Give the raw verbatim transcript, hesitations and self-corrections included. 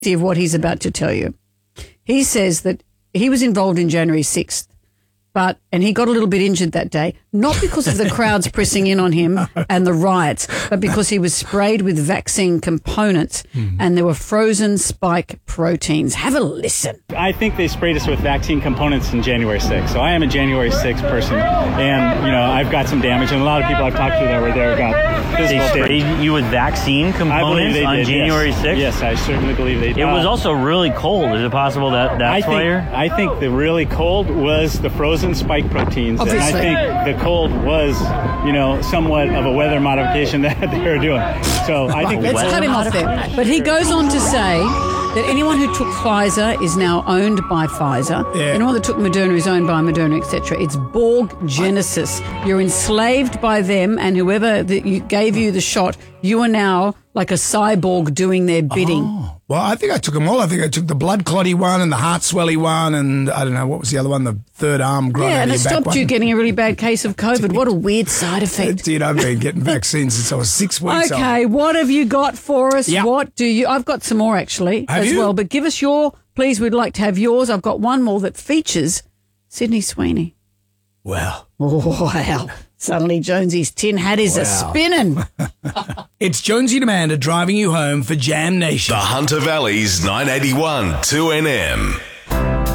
of what he's about to tell you. He says that he was involved in January sixth, but and he got a little bit injured that day, not because of the crowds pressing in on him and the riots, but because he was sprayed with vaccine components mm. and there were frozen spike proteins. Have a listen. I think they sprayed us with vaccine components in January sixth. So I am a January sixth person, and you know I've got some damage, and a lot of people I've talked to that were there got physical They sprayed damage. you with vaccine components they on did, January yes. sixth? Yes, I certainly believe they did. It was also really cold. Is it possible that that's I why think, you're... I think the really cold was the frozen spike proteins. Obviously. And I think the cold was, you know, somewhat of a weather modification that they were doing. So I think Let's cut him off there. But he goes on to say that anyone who took Pfizer is now owned by Pfizer. Yeah. Anyone that took Moderna is owned by Moderna, et cetera. It's Borg Genesis. You're enslaved by them, and whoever that you gave you the shot, you are now like a cyborg doing their bidding. Oh. Well, I think I took them all. I think I took the blood clotty one and the heart swelly one, and I don't know, what was the other one? The third arm grind. Yeah, and it stopped one. you getting a really bad case of COVID. What a weird side effect. Dude, I've been getting vaccines since I was six weeks old. Okay, what have you got for us? Yep. What do you... I've got some more, actually, Have as you? well. But give us your... Please, we'd like to have yours. I've got one more that features Sydney Sweeney. Well. Wow. Suddenly Jonesy's tin hat is Wow. a spinning. It's Jonesy and Amanda driving you home for Jam Nation. The Hunter Valley's nine eighty-one two N M.